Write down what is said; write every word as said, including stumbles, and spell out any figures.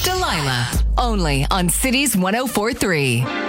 Delilah, only on Cities one oh four three.